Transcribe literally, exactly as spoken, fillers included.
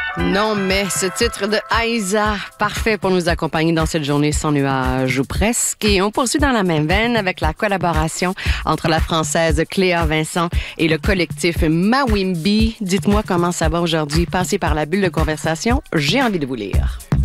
Non, mais ce titre de Aïssa, parfait pour nous accompagner dans cette journée sans nuages ou presque. Et on poursuit dans la même veine avec la collaboration entre la Française Cléa Vincent et le collectif Mawimbi. Dites-moi comment ça va aujourd'hui. Passez par la bulle de conversation, j'ai envie de vous lire.